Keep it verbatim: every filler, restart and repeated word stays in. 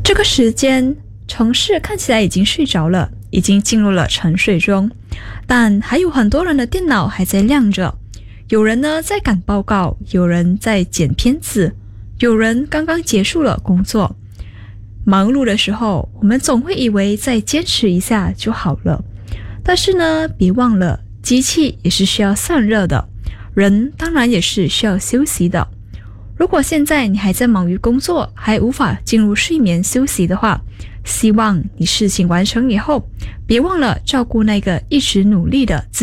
这个时间，城市看起来已经睡着了，已经进入了沉睡中，但还有很多人的电脑还在亮着。有人呢在赶报告，有人在剪片子，有人刚刚结束了工作。忙碌的时候，我们总会以为再坚持一下就好了。但是呢，别忘了，机器也是需要散热的，人当然也是需要休息的。如果现在你还在忙于工作，还无法进入睡眠休息的话，希望你事情完成以后，别忘了照顾那个一直努力的自己。